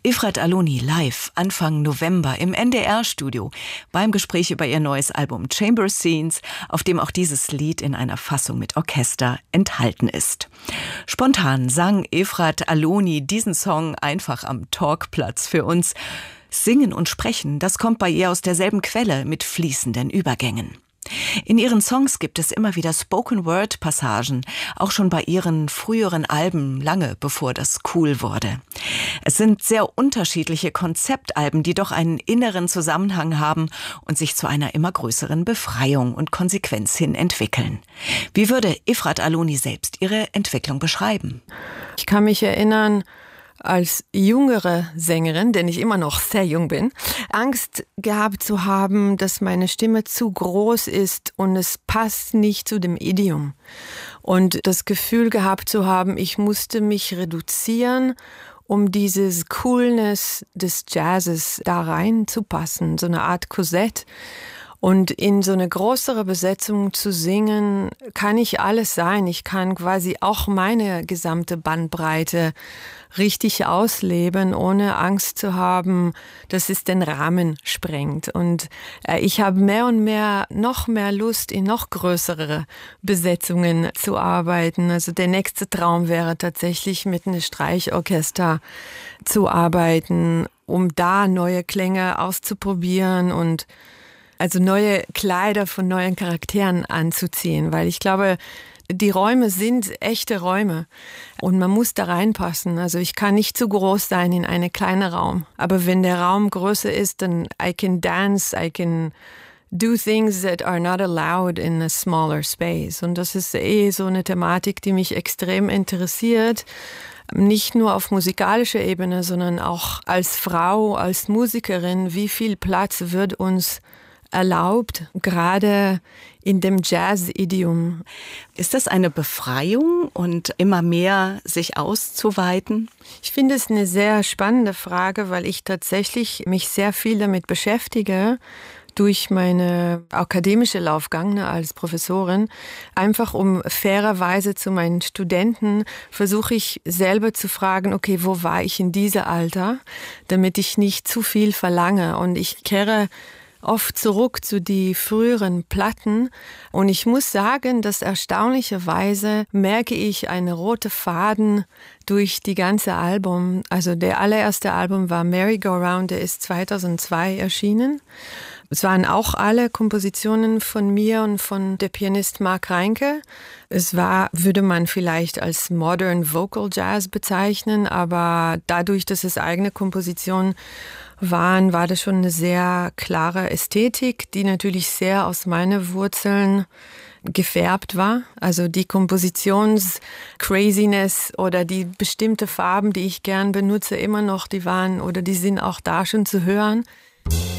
Efrat Aloni live Anfang November im NDR-Studio beim Gespräch über ihr neues Album Chamber Scenes, auf dem auch dieses Lied in einer Fassung mit Orchester enthalten ist. Spontan sang Efrat Aloni diesen Song einfach am Talkplatz für uns. Singen und Sprechen, das kommt bei ihr aus derselben Quelle mit fließenden Übergängen. In ihren Songs gibt es immer wieder Spoken-Word-Passagen, auch schon bei ihren früheren Alben, lange bevor das cool wurde. Es sind sehr unterschiedliche Konzeptalben, die doch einen inneren Zusammenhang haben und sich zu einer immer größeren Befreiung und Konsequenz hin entwickeln. Wie würde Efrat Aloni selbst ihre Entwicklung beschreiben? Ich kann mich erinnern, als jüngere Sängerin, denn ich immer noch sehr jung bin, Angst gehabt zu haben, dass meine Stimme zu groß ist und es passt nicht zu dem Idiom. Und das Gefühl gehabt zu haben, ich musste mich reduzieren, um dieses Coolness des Jazzes da reinzupassen, so eine Art Korsett. Und in so eine größere Besetzung zu singen, kann ich alles sein. Ich kann quasi auch meine gesamte Bandbreite richtig ausleben, ohne Angst zu haben, dass es den Rahmen sprengt. Und ich habe mehr und mehr, noch mehr Lust, in noch größere Besetzungen zu arbeiten. Also der nächste Traum wäre tatsächlich, mit einem Streichorchester zu arbeiten, um da neue Klänge auszuprobieren und also neue Kleider von neuen Charakteren anzuziehen, weil ich glaube, die Räume sind echte Räume und man muss da reinpassen. Also ich kann nicht zu groß sein in einen kleinen Raum, aber wenn der Raum größer ist, dann I can dance, I can do things that are not allowed in a smaller space. Und das ist so eine Thematik, die mich extrem interessiert. Nicht nur auf musikalischer Ebene, sondern auch als Frau, als Musikerin, wie viel Platz wird uns erlaubt, gerade in dem Jazz-Idiom. Ist das eine Befreiung und immer mehr sich auszuweiten? Ich finde es eine sehr spannende Frage, weil ich tatsächlich mich sehr viel damit beschäftige, durch meine akademische Laufgang als Professorin, einfach um fairerweise zu meinen Studenten versuche ich selber zu fragen, okay, wo war ich in diesem Alter, damit ich nicht zu viel verlange. Und ich kehre oft zurück zu die früheren Platten und ich muss sagen, dass erstaunlicherweise merke ich einen roten Faden durch die ganze Album. Also der allererste Album war Merry Go Round, der ist 2002 erschienen. Es waren auch alle Kompositionen von mir und von der Pianist Mark Reinke. Es war, würde man vielleicht als Modern Vocal Jazz bezeichnen, aber dadurch, dass es eigene Kompositionen waren, war das schon eine sehr klare Ästhetik, die natürlich sehr aus meinen Wurzeln gefärbt war. Also die Kompositions-Craziness oder die bestimmte Farben, die ich gern benutze, immer noch, die waren oder die sind auch da schon zu hören.